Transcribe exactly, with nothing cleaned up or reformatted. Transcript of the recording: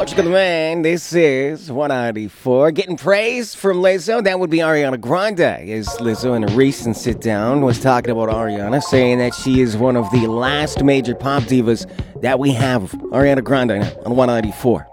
Watch the man. This is one ninety-four. Getting praise from Lizzo. That would be Ariana Grande. As Lizzo in a recent sit down was talking about Ariana, saying that she is one of the last major pop divas that we have. Ariana Grande on one ninety-four.